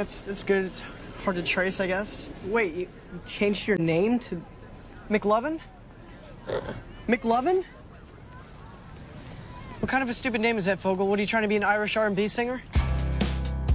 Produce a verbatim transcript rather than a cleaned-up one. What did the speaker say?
That's, that's good. It's hard to trace, I guess. Wait, you changed your name to... McLovin? McLovin? What kind of a stupid name is that, Fogel? What, are you trying to be an Irish R and B singer?